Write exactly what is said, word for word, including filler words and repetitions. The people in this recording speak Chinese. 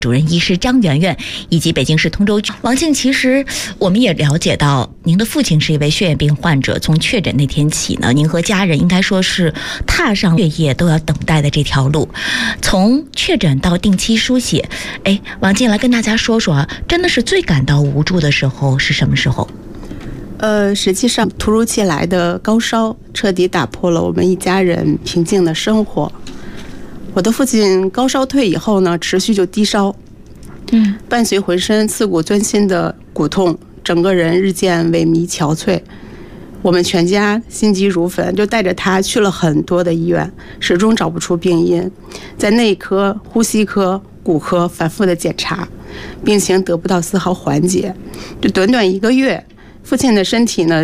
主任医师张媛媛以及北京市通州区王静。其实我们也了解到，您的父亲是一位血液病患者，从确诊那天起呢，您和家人应该说是踏上血液都要等待的这条路，从确诊到定期输血。哎，王静来跟大家说说啊，真的是最感到无助的时候是什么时候？ 呃，实际上突如其来的高烧彻底打破了我们一家人平静的生活。我的父亲高烧退以后呢，持续就低烧，嗯，伴随浑身刺骨钻心的骨痛，整个人日渐萎靡憔悴。我们全家心急如焚，就带着他去了很多的医院，始终找不出病因，在内科、呼吸科、骨科反复的检查，病情得不到丝毫缓解。就短短一个月，父亲的身体呢